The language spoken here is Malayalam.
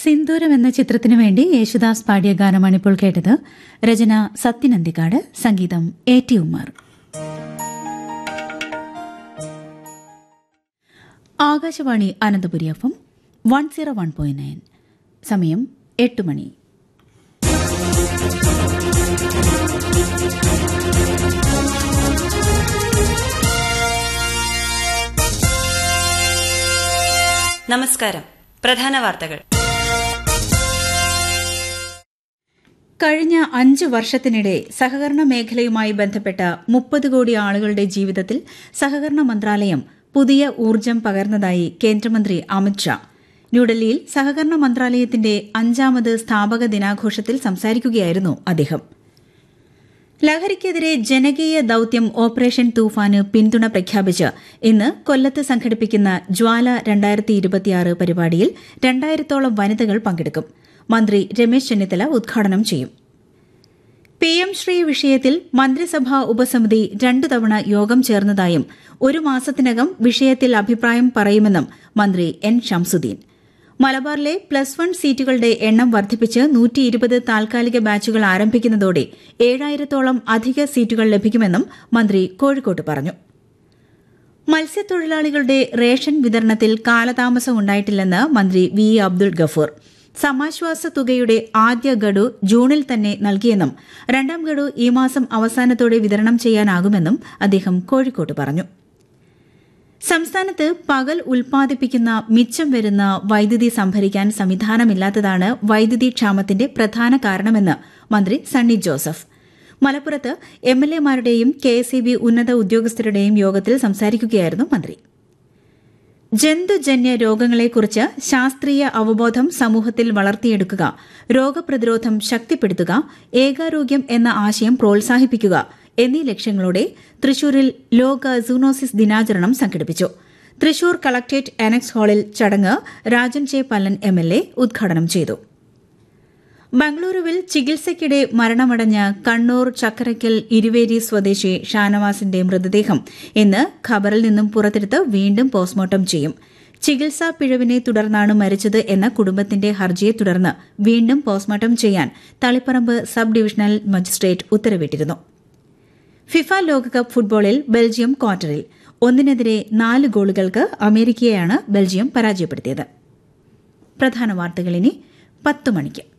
സിന്ദൂരം എന്ന ചിത്രത്തിനു വേണ്ടി യേശുദാസ് പാടിയ ഗാനമാണ് ഇപ്പോൾ കേട്ടത്. രചന സത്യനന്ദിക്കാട്, സംഗീതം A.T. ഉമ്മർ. ആകാശവാണി അനന്തപുരി FM 101.9. സമയം 8 മണി. നമസ്കാരം. പ്രധാന വാർത്തകൾ. കഴിഞ്ഞ 5 വർഷത്തിനിടെ സഹകരണ മേഖലയുമായി ബന്ധപ്പെട്ട 30 കോടി ആളുകളുടെ ജീവിതത്തിൽ സഹകരണ മന്ത്രാലയം പുതിയ ഊർജ്ജം പകർന്നതായി കേന്ദ്രമന്ത്രി അമിത് ഷാ. ന്യൂഡൽഹിയിൽ സഹകരണ മന്ത്രാലയത്തിന്റെ 5ാമത് സ്ഥാപക ദിനാഘോഷത്തിൽ സംസാരിക്കുകയായിരുന്നു അദ്ദേഹം. ലഹരിക്കെതിരെ ജനകീയ ദൌത്യം ഓപ്പറേഷൻ തൂഫാന് പിന്തുണ പ്രഖ്യാപിച്ച് ഇന്ന് കൊല്ലത്ത് സംഘടിപ്പിക്കുന്ന ജ്വാല 2026 പരിപാടിയിൽ 2000-ഓളം വനിതകൾ പങ്കെടുക്കും. മന്ത്രി രമേശ് ചെന്നിത്തല ഉദ്ഘാടനം ചെയ്യും. PM ശ്രീ വിഷയത്തിൽ മന്ത്രിസഭാ ഉപസമിതി 2 തവണ യോഗം ചേർന്നതായും 1 മാസത്തിനകം വിഷയത്തിൽ അഭിപ്രായം പറയുമെന്നും മന്ത്രി N. ഷംസുദ്ദീൻ. മലബാറിലെ +1 സീറ്റുകളുടെ എണ്ണം വർദ്ധിപ്പിച്ച് 120 താൽക്കാലിക ബാച്ചുകൾ ആരംഭിക്കുന്നതോടെ 7000-ഓളം അധിക സീറ്റുകൾ ലഭിക്കുമെന്നും മന്ത്രി കോഴിക്കോട്ട് പറഞ്ഞു. മത്സ്യത്തൊഴിലാളികളുടെ റേഷൻ വിതരണത്തിൽ കാലതാമസം ഉണ്ടായിട്ടില്ലെന്ന് മന്ത്രി വി. അബ്ദുൾ ഗഫൂർ. സമാശ്വാസ തുകയുടെ ആദ്യ ഗഡു ജൂണിൽ തന്നെ നൽകിയെന്നും 2ാം ഗഡു ഈ മാസം അവസാനത്തോടെ വിതരണം ചെയ്യാനാകുമെന്നും അദ്ദേഹം കോഴിക്കോട്ട് പറഞ്ഞു. സംസ്ഥാനത്ത് പകൽ ഉൽപ്പാദിപ്പിക്കുന്ന മിച്ചം വരുന്ന വൈദ്യുതി സംഭരിക്കാൻ സംവിധാനമില്ലാത്തതാണ് വൈദ്യുതി ക്ഷാമത്തിന്റെ പ്രധാന കാരണമെന്ന് മന്ത്രി സണ്ണി ജോസഫ്. മലപ്പുറത്ത് MLA-മാരുടെയും KSEB ഉന്നത ഉദ്യോഗസ്ഥരുടെയും യോഗത്തിൽ സംസാരിക്കുകയായിരുന്നു മന്ത്രി. ജന്തുജന്യ രോഗങ്ങളെക്കുറിച്ച് ശാസ്ത്രീയ അവബോധം സമൂഹത്തിൽ വളർത്തിയെടുക്കുക, രോഗപ്രതിരോധം ശക്തിപ്പെടുത്തുക, ഏകാരോഗ്യം എന്ന ആശയം പ്രോത്സാഹിപ്പിക്കുക എന്നീ ലക്ഷ്യങ്ങളോടെ തൃശൂരിൽ ലോക സൂനോസിസ് ദിനാചരണം സംഘടിപ്പിച്ചു. തൃശൂർ കളക്ടറേറ്റ് ആനക്സ് ഹാളിൽ ചടങ്ങ് രാജൻ ജെ പല്ലൻ MLA ഉദ്ഘാടനം ചെയ്തു. ബംഗളൂരുവിൽ ചികിത്സയ്ക്കിടെ മരണമടഞ്ഞ കണ്ണൂർ ചക്കരയ്ക്കൽ ഇരുവേരി സ്വദേശി ഷാനവാസിന്റെ മൃതദേഹം ഇന്ന് ഖബറിൽ നിന്നും പുറത്തെടുത്ത് വീണ്ടും പോസ്റ്റ്മോർട്ടം ചെയ്യും. ചികിത്സാ പിഴവിനെ തുടർന്നാണ് മരിച്ചത് എന്ന കുടുംബത്തിന്റെ ഹർജിയെ തുടർന്ന് വീണ്ടും പോസ്റ്റ്മോർട്ടം ചെയ്യാൻ തളിപ്പറമ്പ് സബ് ഡിവിഷണൽ മജിസ്ട്രേറ്റ് ഉത്തരവിട്ടിരുന്നു. ഫിഫ ലോകകപ്പ് ഫുട്ബോളിൽ ബെൽജിയം ക്വാർട്ടറിൽ 1-4 ഗോളുകൾക്ക് അമേരിക്കയെയാണ് ബെൽജിയം പരാജയപ്പെടുത്തിയത്. പ്രധാന വാർത്തകൾ ഇനി 10 മണിക്ക്.